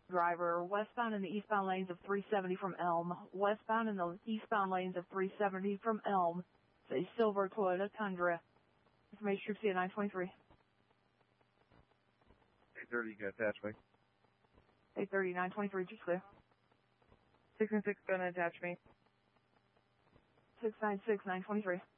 Driver, westbound in the eastbound lanes of 370 from Elm. Westbound in the eastbound lanes of 370 from Elm. It's a silver Toyota Tundra. Information Troop C at 923. 830, you got attach me. 830, 923, just clear. 696, gonna attach me. 696, 923.